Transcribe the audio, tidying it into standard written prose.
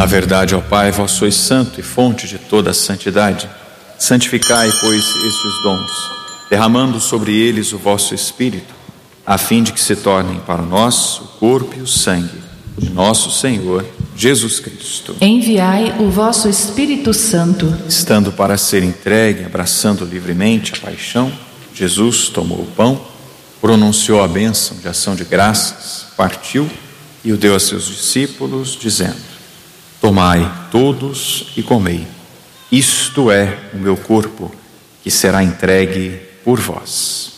Na verdade, ó Pai, vós sois santo e fonte de toda a santidade. Santificai, pois, estes dons, derramando sobre eles o vosso Espírito, a fim de que se tornem para nós o corpo e o sangue de nosso Senhor Jesus Cristo. Enviai o vosso Espírito Santo. Estando para ser entregue, abraçando livremente a paixão, Jesus tomou o pão, pronunciou a bênção de ação de graças, partiu e o deu a seus discípulos, dizendo: tomai todos e comei. Isto é o meu corpo, que será entregue por vós.